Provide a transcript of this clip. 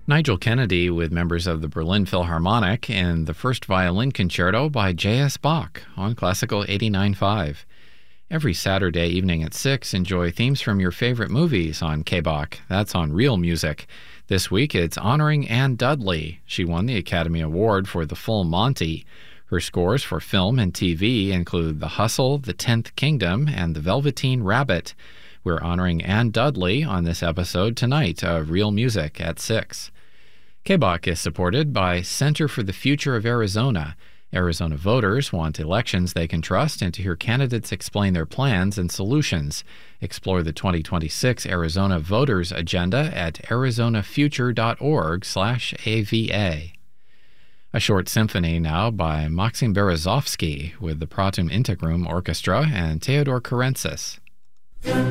Nigel Kennedy with members of the Berlin Philharmonic and the first violin concerto by J.S. Bach on Classical 89.5. Every Saturday evening at 6, enjoy themes from your favorite movies on K-Bach. That's on Real Music. This week it's honoring Anne Dudley. She won the Academy Award for The Full Monty. Her scores for film and TV include The Hustle, The 10th Kingdom, and The Velveteen Rabbit. We're honoring Anne Dudley on this episode tonight of Real Music at 6. K-Bach is supported by Center for the Future of Arizona. Arizona voters want elections they can trust and to hear candidates explain their plans and solutions. Explore the 2026 Arizona Voters Agenda at arizonafuture.org/AVA. A short symphony now by Maxim Berezovsky with the Pratum Integrum Orchestra and Theodor Kurensis.